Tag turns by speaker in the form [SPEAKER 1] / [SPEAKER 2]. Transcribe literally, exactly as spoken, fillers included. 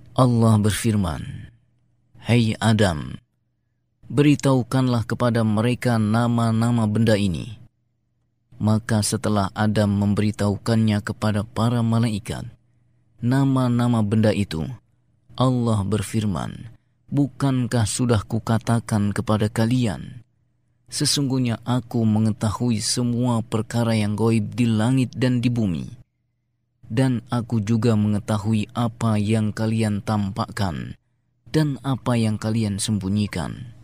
[SPEAKER 1] Allah berfirman, "Hai Adam, beritahukanlah kepada mereka nama-nama benda ini." Maka setelah Adam memberitahukannya kepada para malaikat nama-nama benda itu, Allah berfirman, "Bukankah sudah kukatakan kepada kalian, sesungguhnya aku mengetahui semua perkara yang gaib di langit dan di bumi, dan aku juga mengetahui apa yang kalian tampakkan dan apa yang kalian sembunyikan."